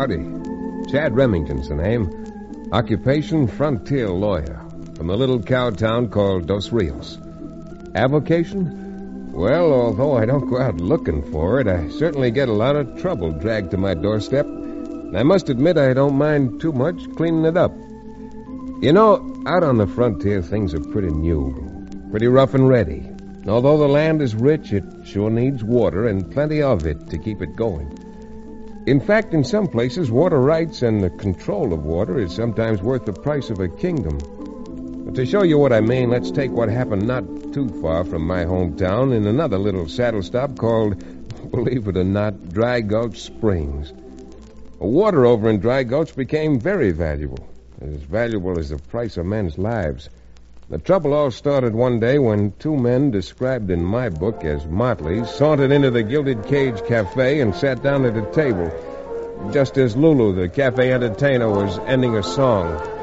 Howdy. Chad Remington's the name. Occupation, frontier lawyer. From a little cow town called Dos Rios. Avocation? Well, although I don't go out looking for it, I certainly get a lot of trouble dragged to my doorstep. And I must admit I don't mind too much cleaning it up. You know, out on the frontier, things are pretty new. Pretty rough and ready. And although the land is rich, it sure needs water and plenty of it to keep it going. In fact, in some places, water rights and the control of water is sometimes worth the price of a kingdom. But to show you what I mean, let's take what happened not too far from my hometown in another little saddle stop called, believe it or not, Dry Gulch Springs. Water over in Dry Gulch became very valuable as the price of men's lives. The trouble all started one day when two men described in my book as motleys sauntered into the Gilded Cage Cafe and sat down at a table, just as Lulu, the cafe entertainer, was ending a song.